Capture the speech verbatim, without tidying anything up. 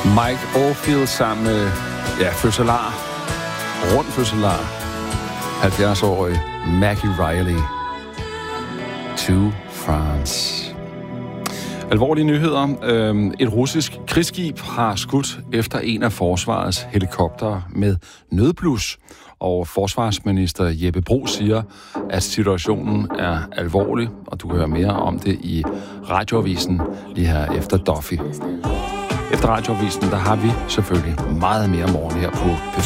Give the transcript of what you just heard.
Mike Oldfield sammen med, ja, fødselar, rund fødselar, halvfjerds-årig Maggie Riley, to France. Alvorlige nyheder. Et russisk krigsskib har skudt efter en af forsvarets helikoptere med nødblus, og forsvarsminister Jeppe Bruus siger, at situationen er alvorlig, og du kan høre mere om det i Radioavisen lige her efter Duffy. Efter Radioavisen, der har vi selvfølgelig meget mere morgen her på P